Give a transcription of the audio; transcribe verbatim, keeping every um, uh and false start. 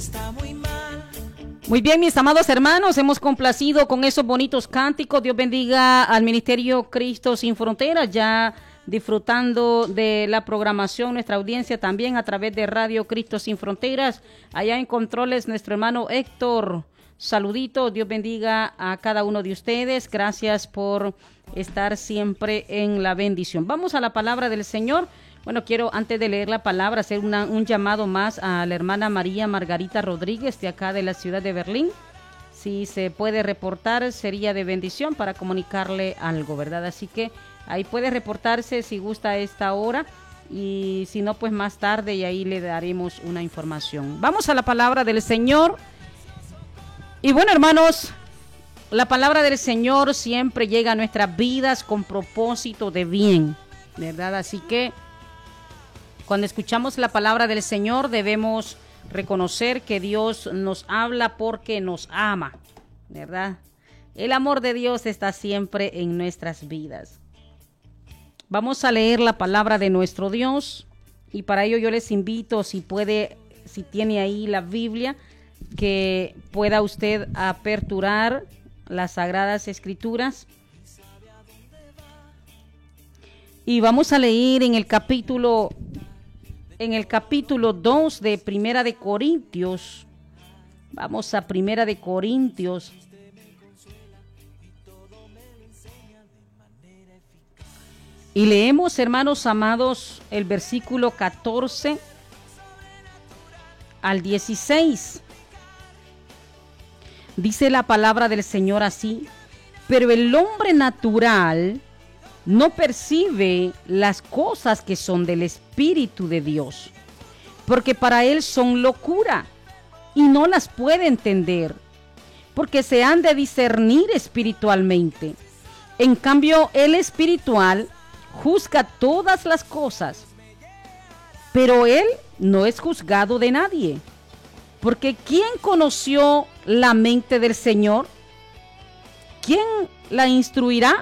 Muy bien, mis amados hermanos, hemos complacido con esos bonitos cánticos. Dios bendiga al Ministerio Cristo Sin Fronteras, ya disfrutando de la programación, nuestra audiencia también a través de Radio Cristo Sin Fronteras. Allá en controles, nuestro hermano Héctor. Saluditos, Dios bendiga a cada uno de ustedes. Gracias por estar siempre en la bendición. Vamos a la palabra del Señor. Bueno, quiero antes de leer la palabra hacer una, un llamado más a la hermana María Margarita Rodríguez de acá de la ciudad de Berlín. Si se puede reportar sería de bendición para comunicarle algo, ¿verdad? Así que ahí puede reportarse si gusta a esta hora y si no pues más tarde y ahí le daremos una información. Vamos a la palabra del Señor. Y bueno, hermanos, la palabra del Señor siempre llega a nuestras vidas con propósito de bien, ¿verdad? Así que cuando escuchamos la palabra del Señor debemos reconocer que Dios nos habla porque nos ama, ¿verdad? El amor de Dios está siempre en nuestras vidas. Vamos a leer la palabra de nuestro Dios y para ello yo les invito, si puede, si tiene ahí la Biblia, que pueda usted aperturar las Sagradas Escrituras. Y vamos a leer en el capítulo en el capítulo dos de Primera de Corintios. Vamos a Primera de Corintios. Y leemos, hermanos amados, el versículo catorce al dieciséis. Dice la palabra del Señor así: pero el hombre natural no percibe las cosas que son del Espíritu de Dios, porque para él son locura y no las puede entender, porque se han de discernir espiritualmente. En cambio, el espiritual juzga todas las cosas, pero él no es juzgado de nadie, porque ¿quién conoció la mente del Señor? ¿Quién la instruirá?